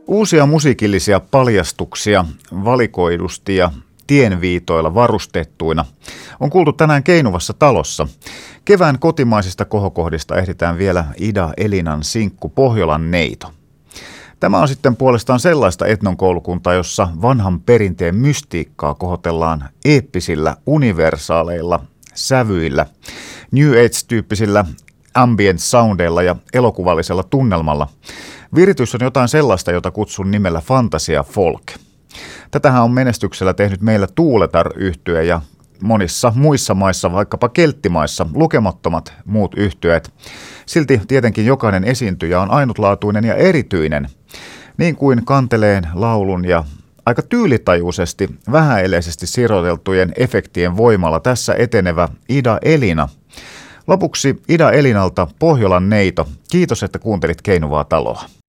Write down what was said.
Uusia musiikillisia paljastuksia valikoidusti ja tienviitoilla varustettuina on kuultu tänään Keinuvassa talossa. Kevään kotimaisista kohokohdista ehditään vielä Ida Elinan sinkku Pohjolan neito. Tämä on sitten puolestaan sellaista etnonkoulukuntaa, jossa vanhan perinteen mystiikkaa kohotellaan eeppisillä, universaaleilla sävyillä, New Age-tyyppisillä ambient soundeilla ja elokuvallisella tunnelmalla. Viritys on jotain sellaista, jota kutsun nimellä fantasia folk. Tätähän on menestyksellä tehnyt meillä Tuuletar-yhtye ja monissa muissa maissa, vaikkapa kelttimaissa, lukemattomat muut yhtyeet. Silti tietenkin jokainen esiintyjä on ainutlaatuinen ja erityinen, niin kuin kanteleen, laulun ja aika tyylitajuisesti, vähäeleisesti siroteltujen efektien voimalla tässä etenevä Ida Elina. Lopuksi Ida Elinalta Pohjolan neito. Kiitos, että kuuntelit Keinuvaa taloa.